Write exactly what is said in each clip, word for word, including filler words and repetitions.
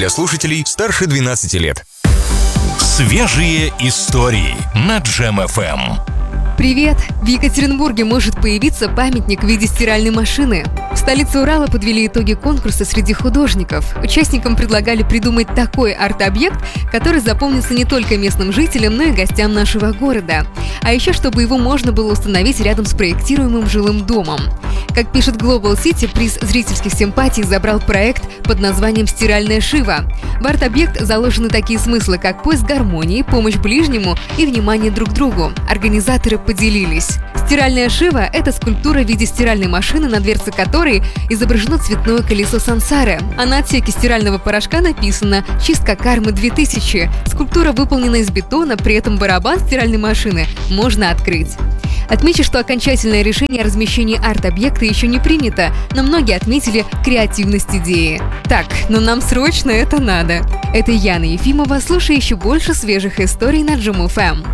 для слушателей старше двенадцати лет. Свежие истории на Джем эф эм. Привет! В Екатеринбурге может появиться памятник в виде стиральной машины. В столице Урала подвели итоги конкурса среди художников. Участникам предлагали придумать такой арт-объект, который запомнится не только местным жителям, но и гостям нашего города. А еще, чтобы его можно было установить рядом с проектируемым жилым домом. Как пишет Global City, приз зрительских симпатий забрал проект под названием «Стиральная Шива». В арт-объект заложены такие смыслы, как поиск гармонии, помощь ближнему и внимание друг к другу. Организаторы поделились. Стиральная Шива – это скульптура в виде стиральной машины, на дверце которой изображено цветное колесо сансары. А на отсеке стирального порошка написано «Чистка кармы две тысячи». Скульптура выполнена из бетона, при этом барабан стиральной машины можно открыть. Отмечу, что окончательное решение о размещении арт-объекта еще не принято, но многие отметили креативность идеи. Так, но нам срочно это надо. Это Яна Ефимова, слушай еще больше свежих историй на Джем эф эм.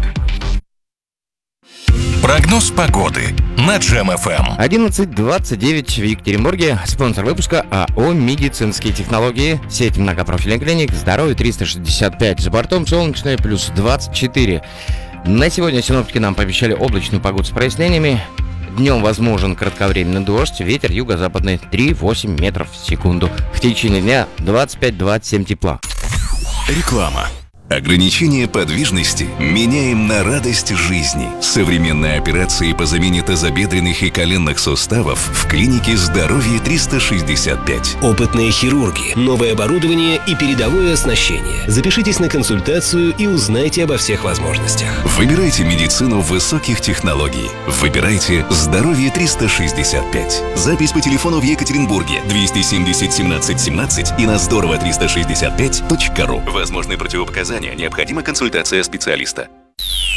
Прогноз погоды на Джем эф эм. одиннадцать двадцать девять в Екатеринбурге. Спонсор выпуска АО «Медицинские технологии». Сеть многопрофильных клиник. Здоровье триста шестьдесят пять. За бортом солнечное плюс двадцать четыре. На сегодня синоптики нам пообещали облачную погоду с прояснениями. Днем возможен кратковременный дождь, ветер юго-западный три-восемь метров в секунду. В течение дня двадцать пять двадцать семь тепла. Реклама. Ограничение подвижности меняем на радость жизни. Современные операции по замене тазобедренных и коленных суставов в клинике «Здоровье триста шестьдесят пять». Опытные хирурги, новое оборудование и передовое оснащение. Запишитесь на консультацию и узнайте обо всех возможностях. Выбирайте медицину высоких технологий. Выбирайте «Здоровье триста шестьдесят пять». Запись по телефону в Екатеринбурге двести семьдесят семнадцать семнадцать и на здорово триста шестьдесят пять точка ру. Возможны противопоказания. Необходима консультация специалиста.